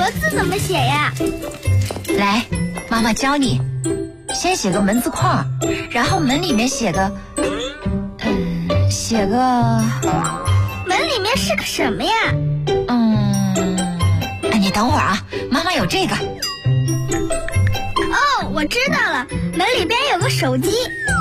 格字怎么写呀？ 来，妈妈教你。先写个门字框，然后门里面写个门里面是个什么呀？ 你等会儿啊，妈妈有这个。 哦，我知道了，门里边有个手机。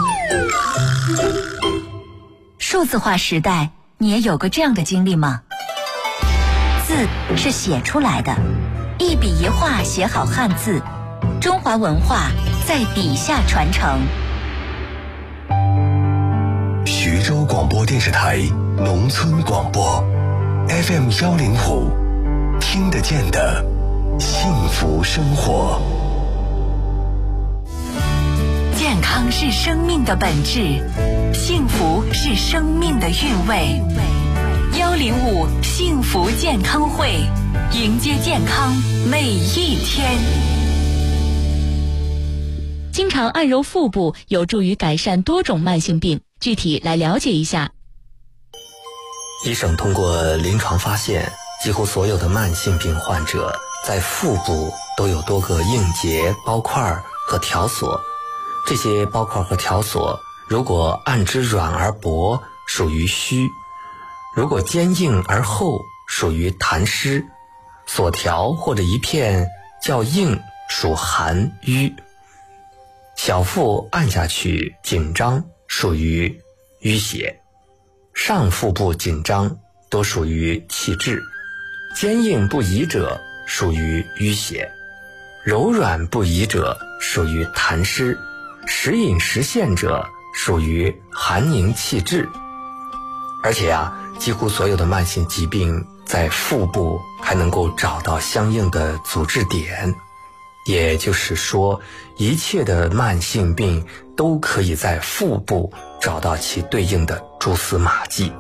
数字化时代，你也有过这样的经历吗？字是写出来的，一笔一画写好汉字，中华文化在笔下传承。 徐州广播电视台农村广播 FM105，听得见的幸福生活。 健康是生命的本质，幸福是生命的韵味。105幸福健康会，迎接健康每一天。 经常按揉腹部有助于改善多种慢性病，具体来了解一下。 医生通过临床发现，几乎所有的慢性病患者在腹部都有多个硬结、包块和条索。这些包块和条索如果按之软而薄，属于虚；如果坚硬而厚，属于痰湿；索条或者一片较硬，属寒瘀。小腹按下去紧张，属于淤血；上腹部紧张，多属于气滞；坚硬不移者，属于淤血；柔软不移者，属于痰湿；时隐时现者，属于寒凝气滞。而且几乎所有的慢性疾病在腹部还能够找到相应的阻滞点，也就是说，一切的慢性病都可以在腹部找到其对应的蛛丝马迹。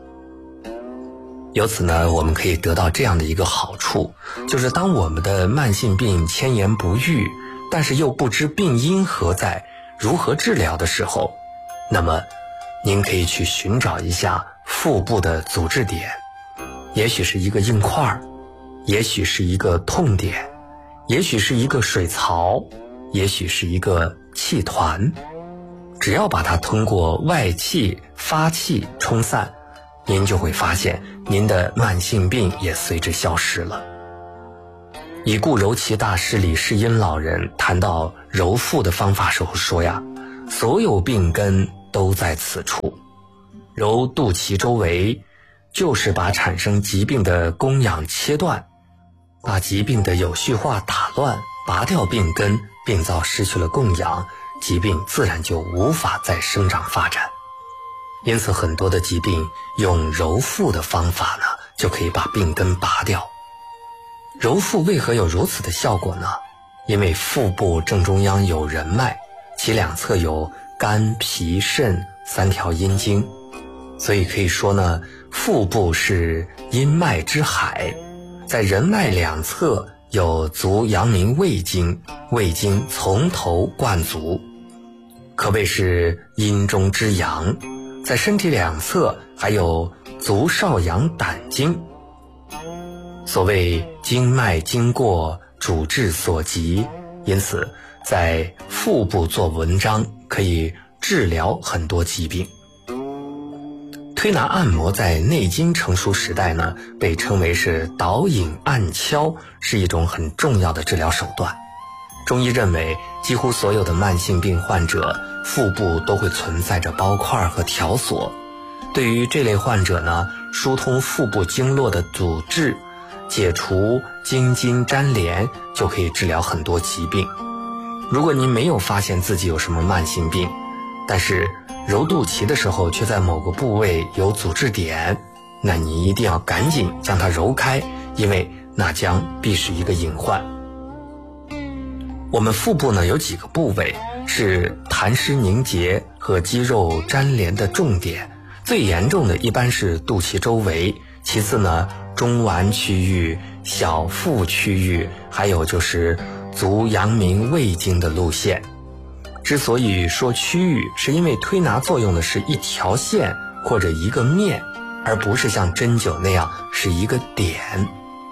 由此呢，我们可以得到这样的一个好处，就是当我们的慢性病千言不愈，但是又不知病因何在，如何治疗的时候，那么您可以去寻找一下腹部的阻滞点，也许是一个硬块，也许是一个痛点，也许是一个水槽，也许是一个气团。只要把它通过外气、发气冲散，您就会发现您的慢性病也随之消失了。已故柔耆大师李世因老人谈到揉腹的方法时候说所有病根都在此处。揉肚脐周围，就是把产生疾病的供养切断，把疾病的有序化打乱，拔掉病根，病灶失去了供养，疾病自然就无法再生长发展。因此很多的疾病用揉腹的方法呢，就可以把病根拔掉。揉腹为何有如此的效果呢？因为腹部正中央有人脉，其两侧有肝、脾、肾三条阴经，所以可以说呢，腹部是阴脉之海。在人脉两侧有足阳明胃经，胃经从头贯足，可谓是阴中之阳。在身体两侧还有足少阳胆经。所谓经脉经过，主治所及，因此在腹部做文章可以治疗很多疾病。推拿按摩在内经成熟时代呢，被称为是导引按敲，是一种很重要的治疗手段。中医认为，几乎所有的慢性病患者腹部都会存在着包块和条索。对于这类患者呢，疏通腹部经络的阻滞，解除经筋粘连，就可以治疗很多疾病。如果您没有发现自己有什么慢性病，但是揉肚脐的时候却在某个部位有阻滞点，那你一定要赶紧将它揉开，因为那将必是一个隐患。我们腹部呢有几个部位是痰湿凝结和肌肉粘连的重点，最严重的一般是肚脐周围，其次呢中脘区域、小腹区域，还有就是足阳明胃经的路线。之所以说区域，是因为推拿作用的是一条线或者一个面，而不是像针灸那样是一个点。特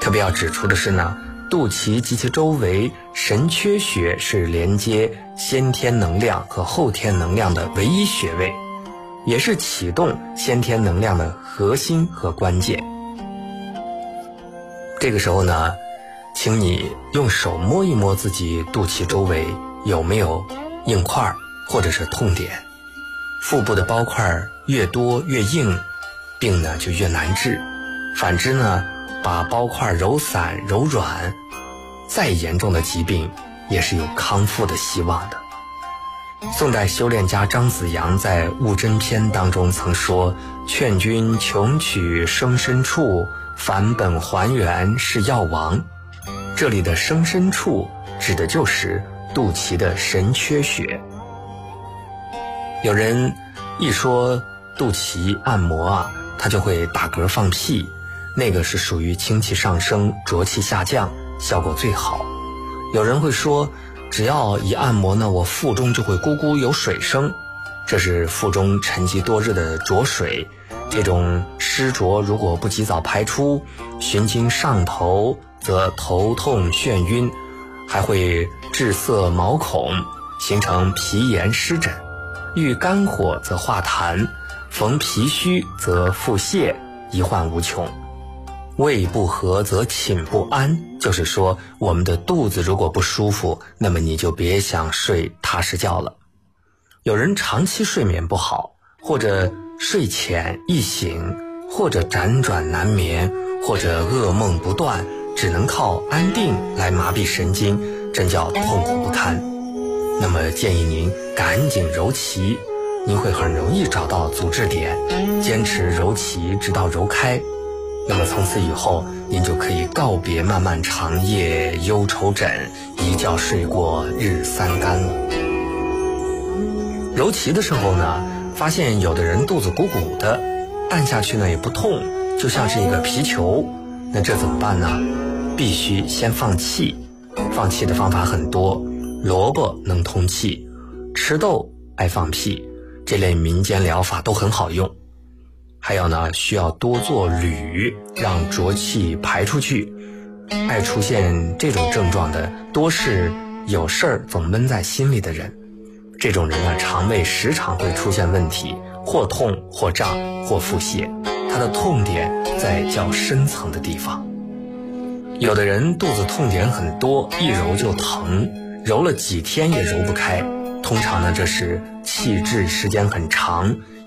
特别要指出的是呢，肚脐及其周围神阙穴是连接先天能量和后天能量的唯一穴位，也是启动先天能量的核心和关键。这个时候呢，请你用手摸一摸自己肚脐周围有没有硬块或者是痛点。腹部的包块越多越硬，病呢就越难治。反之呢，把包块揉散揉软，再严重的疾病也是有康复的希望的。宋代修炼家张子阳在《悟真篇》当中曾说：劝君穷取生身处，返本还原是药王。这里的生身处指的就是肚脐的神阙穴。有人一说肚脐按摩他就会打嗝放屁，那个是属于清气上升浊气下降，效果最好。有人会说，只要一按摩呢，我腹中就会咕咕有水声，这是腹中沉积多日的浊水，这种湿浊如果不及早排出，循经上头则头痛眩晕，还会滞涩毛孔，形成皮炎湿疹，遇肝火则化痰，逢脾虚则腹泻，疑患无穷。胃不和则寝不安，就是说我们的肚子如果不舒服，那么你就别想睡踏实觉了。有人长期睡眠不好，或者睡浅易醒，或者辗转难眠，或者噩梦不断，只能靠安定来麻痹神经，真叫痛苦不堪。那么建议您赶紧揉脐，您会很容易找到阻滞点，坚持揉脐直到揉开。那么从此以后，您就可以告别漫漫长夜忧愁枕，一觉睡过日三竿了。揉脐的时候呢，发现有的人肚子鼓鼓的，按下去呢也不痛，就像是一个皮球，那这怎么办呢？必须先放气。放气的方法很多，萝卜能通气，吃豆爱放屁，这类民间疗法都很好用。还有呢，需要多做捋，让浊气排出去。爱出现这种症状的，多是有事儿总闷在心里的人。这种人呢，肠胃时常会出现问题，或痛或胀或腹泻，他的痛点在较深层的地方。有的人肚子痛点很多，一揉就疼，揉了几天也揉不开，通常呢这是气滞时间很长，